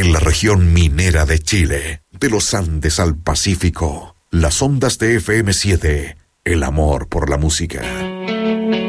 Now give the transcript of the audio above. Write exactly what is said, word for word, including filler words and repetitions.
en la región minera de Chile, de los Andes al Pacífico. Las ondas de F M siete, el amor por la música.